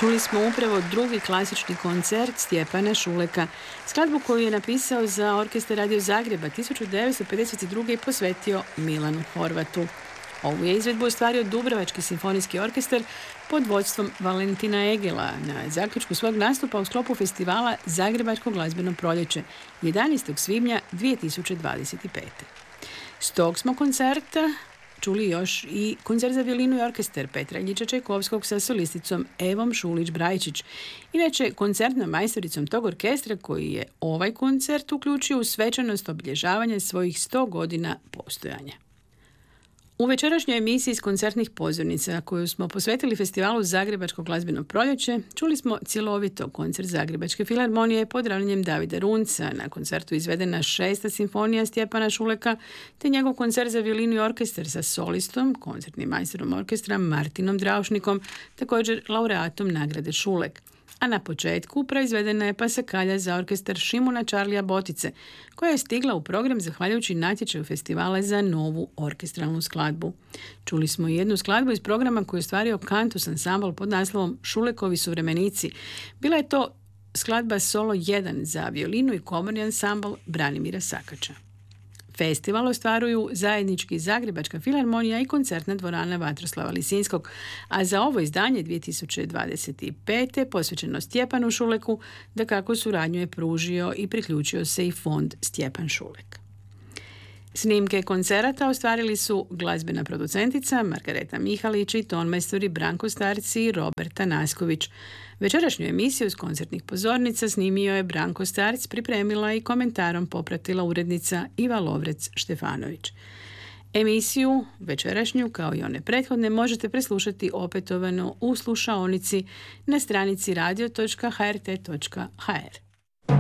Čuli smo upravo drugi klasični koncert Stjepana Šuleka, skladbu koju je napisao za Orkestar Radio Zagreba 1952. i posvetio Milanu Horvatu. Ovu je izvedbu ostvario Dubrovački simfonijski orkestar pod vodstvom Valentina Egela na zaključku svog nastupa u sklopu festivala Zagrebačko glazbeno proljeće 11. svibnja 2025. S tog smo koncerta čuli još i koncert za violinu i orkestar Petra Iljiča Čajkovskog sa solisticom Evom Šulić-Brajčić, inače koncertnom majstoricom tog orkestra koji je ovaj koncert uključio u svečanost obilježavanja svojih 100 godina postojanja. U večerašnjoj emisiji iz koncertnih pozornica koju smo posvetili festivalu Zagrebačko glazbeno proljeće, čuli smo cjelovito koncert Zagrebačke filharmonije pod ravnanjem Davida Runca, na koncertu izvedena 6. simfonija Stjepana Šuleka, te njegov koncert za violinu i orkestar sa solistom, koncertnim majstorom orkestra Martinom Draušnikom, također laureatom nagrade Šulek. A na početku proizvedena je pasakalja za orkestar Šimuna Čarlija Botice, koja je stigla u program zahvaljujući natječaju festivala za novu orkestralnu skladbu. Čuli smo i jednu skladbu iz programa koju je ostvario Cantus Ensemble pod naslovom Šulekovi suvremenici. Bila je to skladba solo 1 za violinu i komorni ansambl Branimira Sakača. Festival ostvaruju zajednički Zagrebačka filharmonija i koncertna dvorana Vatroslava Lisinskog, a za ovo izdanje 2025. posvećeno Stjepanu Šuleku, dakako suradnju je pružio i priključio se i fond Stjepan Šulek. Snimke koncerata ostvarili su glazbena producentica Margareta Mihalić i tonmajstori Branko Starci i Roberta Nasković. Večerašnju emisiju s koncertnih pozornica snimio je Branko Starc, pripremila i komentarom popratila urednica Iva Lovrec-Štefanović. Emisiju večerašnju, kao i one prethodne, možete preslušati opetovano u slušaonici na stranici radio.hrt.hr.